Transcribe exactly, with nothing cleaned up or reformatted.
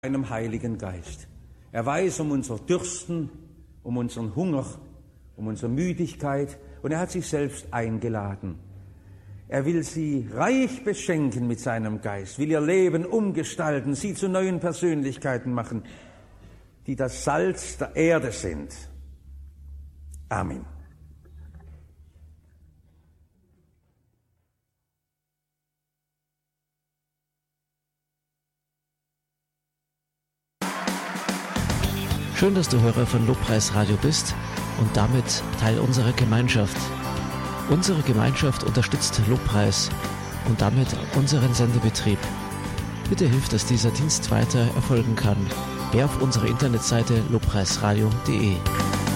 seinem Heiligen Geist. Er weiß um unser Dürsten, um unseren Hunger, um unsere Müdigkeit, und er hat sich selbst eingeladen. Er will sie reich beschenken mit seinem Geist, will ihr Leben umgestalten, sie zu neuen Persönlichkeiten machen, die das Salz der Erde sind. Amen. Schön, dass du Hörer von Lobpreis Radio bist und damit Teil unserer Gemeinschaft. Unsere Gemeinschaft unterstützt Lobpreis und damit unseren Sendebetrieb. Bitte hilf, dass dieser Dienst weiter erfolgen kann. Geh auf unsere Internetseite lobpreisradio punkt de.